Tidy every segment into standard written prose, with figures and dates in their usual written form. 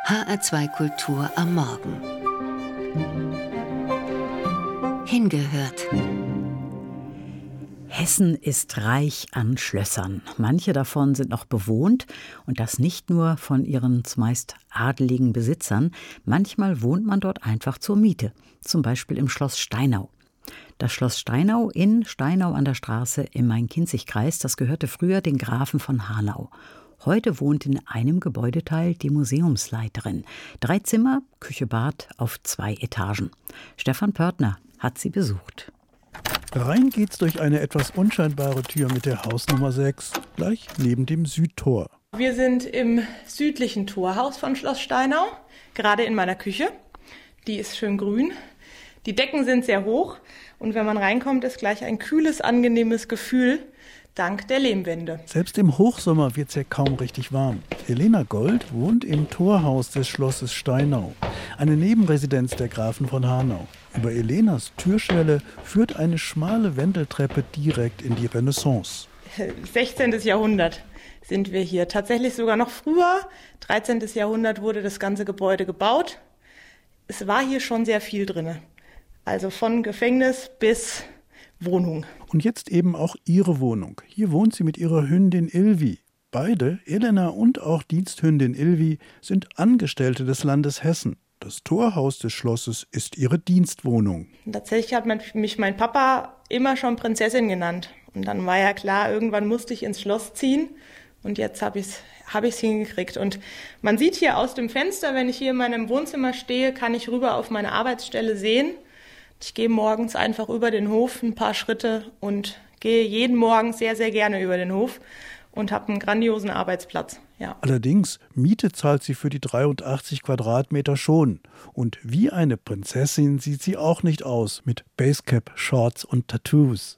HR2 Kultur am Morgen. Hingehört. Hessen ist reich an Schlössern. Manche davon sind noch bewohnt und das nicht nur von ihren zumeist adeligen Besitzern. Manchmal wohnt man dort einfach zur Miete, zum Beispiel im Schloss Steinau. Das Schloss Steinau in Steinau an der Straße im Main-Kinzig-Kreis, das gehörte früher den Grafen von Hanau. Heute wohnt in einem Gebäudeteil die Museumsleiterin. 3 Zimmer, Küche, Bad auf 2 Etagen. Stefan Pörtner hat sie besucht. Rein geht's durch eine etwas unscheinbare Tür mit der Hausnummer 6, gleich neben dem Südtor. Wir sind im südlichen Torhaus von Schloss Steinau, gerade in meiner Küche. Die ist schön grün. Die Decken sind sehr hoch und wenn man reinkommt, ist gleich ein kühles, angenehmes Gefühl, dank der Lehmwände. Selbst im Hochsommer wird's ja kaum richtig warm. Elena Gold wohnt im Torhaus des Schlosses Steinau, eine Nebenresidenz der Grafen von Hanau. Über Elenas Türschwelle führt eine schmale Wendeltreppe direkt in die Renaissance. 16. Jahrhundert sind wir hier. Tatsächlich sogar noch früher. 13. Jahrhundert wurde das ganze Gebäude gebaut. Es war hier schon sehr viel drin. Also von Gefängnis bis Wohnung. Und jetzt eben auch ihre Wohnung. Hier wohnt sie mit ihrer Hündin Ilvi. Beide, Elena und auch Diensthündin Ilvi, sind Angestellte des Landes Hessen. Das Torhaus des Schlosses ist ihre Dienstwohnung. Tatsächlich hat mich mein Papa immer schon Prinzessin genannt. Und dann war ja klar, irgendwann musste ich ins Schloss ziehen. Und jetzt habe ich's hingekriegt. Und man sieht hier aus dem Fenster, wenn ich hier in meinem Wohnzimmer stehe, kann ich rüber auf meine Arbeitsstelle sehen. Ich gehe morgens einfach über den Hof ein paar Schritte und gehe jeden Morgen sehr, sehr gerne über den Hof und habe einen grandiosen Arbeitsplatz. Ja. Allerdings, Miete zahlt sie für die 83 Quadratmeter schon. Und wie eine Prinzessin sieht sie auch nicht aus mit Basecap, Shorts und Tattoos.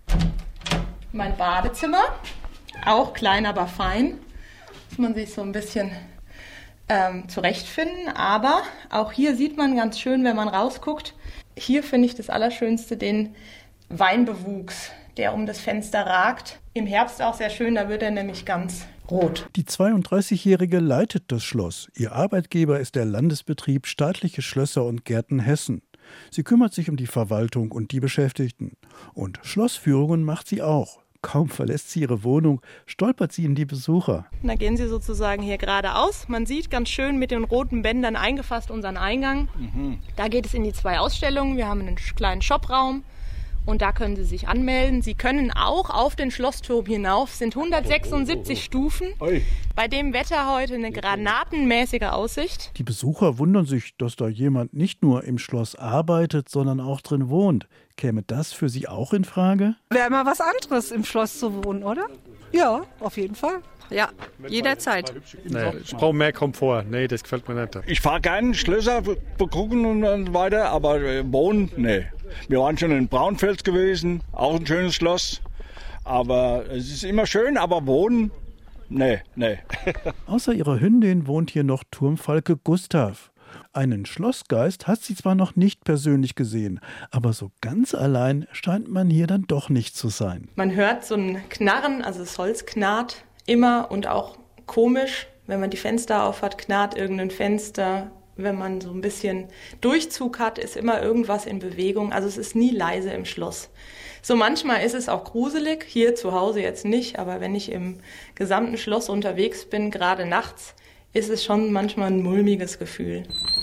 Mein Badezimmer, auch klein, aber fein. Muss man sich so ein bisschen zurechtfinden. Aber auch hier sieht man ganz schön, wenn man rausguckt, hier finde ich das Allerschönste den Weinbewuchs, der um das Fenster ragt. Im Herbst auch sehr schön, da wird er nämlich ganz rot. Die 32-Jährige leitet das Schloss. Ihr Arbeitgeber ist der Landesbetrieb Staatliche Schlösser und Gärten Hessen. Sie kümmert sich um die Verwaltung und die Beschäftigten. Und Schlossführungen macht sie auch. Kaum verlässt sie ihre Wohnung, stolpert sie in die Besucher. Da gehen sie sozusagen hier geradeaus. Man sieht ganz schön mit den roten Bändern eingefasst unseren Eingang. Da geht es in die 2 Ausstellungen. Wir haben einen kleinen Shopraum und da können Sie sich anmelden. Sie können auch auf den Schlossturm hinauf. Es sind 176 Stufen. Bei dem Wetter heute eine granatenmäßige Aussicht. Die Besucher wundern sich, dass da jemand nicht nur im Schloss arbeitet, sondern auch drin wohnt. Käme das für Sie auch in Frage? Wäre immer was anderes, im Schloss zu wohnen, oder? Ja, auf jeden Fall. Ja, jederzeit. Nee, ich brauche mehr Komfort. Nee, das gefällt mir nicht. Ich fahre gerne Schlösser begucken und weiter, aber wohnen, nee. Wir waren schon in Braunfels gewesen, auch ein schönes Schloss. Aber es ist immer schön, aber wohnen, nee. Außer ihrer Hündin wohnt hier noch Turmfalke Gustav. Einen Schlossgeist hat sie zwar noch nicht persönlich gesehen, aber so ganz allein scheint man hier dann doch nicht zu sein. Man hört so ein Knarren, also das Holz knarrt immer und auch komisch, wenn man die Fenster auf hat, knarrt irgendein Fenster. Wenn man so ein bisschen Durchzug hat, ist immer irgendwas in Bewegung. Also es ist nie leise im Schloss. So manchmal ist es auch gruselig, hier zu Hause jetzt nicht, aber wenn ich im gesamten Schloss unterwegs bin, gerade nachts, ist es schon manchmal ein mulmiges Gefühl.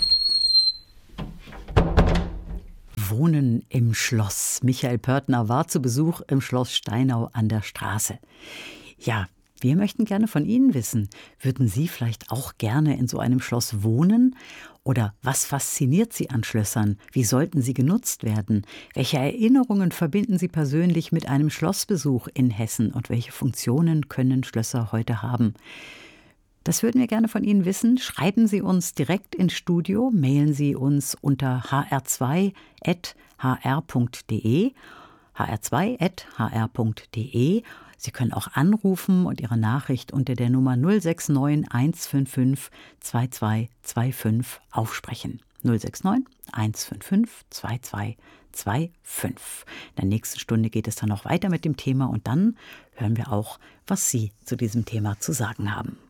Wohnen im Schloss. Michael Pörtner war zu Besuch im Schloss Steinau an der Straße. Ja, wir möchten gerne von Ihnen wissen, würden Sie vielleicht auch gerne in so einem Schloss wohnen? Oder was fasziniert Sie an Schlössern? Wie sollten sie genutzt werden? Welche Erinnerungen verbinden Sie persönlich mit einem Schlossbesuch in Hessen? Und welche Funktionen können Schlösser heute haben? Das würden wir gerne von Ihnen wissen. Schreiben Sie uns direkt ins Studio, mailen Sie uns unter hr2@hr.de, hr2@hr.de. Sie können auch anrufen und Ihre Nachricht unter der Nummer 069 155 2225 aufsprechen. 069 155 2225. In der nächsten Stunde geht es dann noch weiter mit dem Thema und dann hören wir auch, was Sie zu diesem Thema zu sagen haben.